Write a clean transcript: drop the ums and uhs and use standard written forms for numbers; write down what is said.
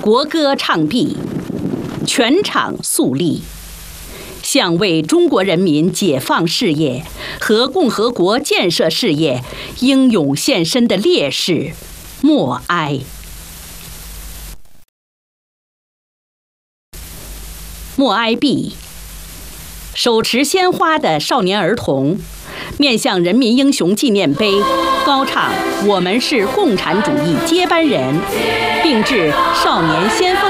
国歌唱毕，全场肃立，向为中国人民解放事业和共和国建设事业英勇献身的烈士默哀。默哀毕，手持鲜花的少年儿童面向人民英雄纪念碑高唱"我们是共产主义接班人"，并致少年先锋